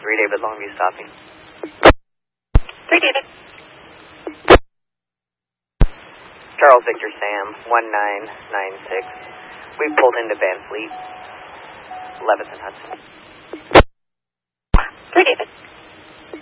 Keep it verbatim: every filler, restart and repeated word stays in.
three David, Longview stopping. three David. Charles Victor Sam, one nine nine six. We've pulled into Van Fleet, eleventh and Hudson. three David.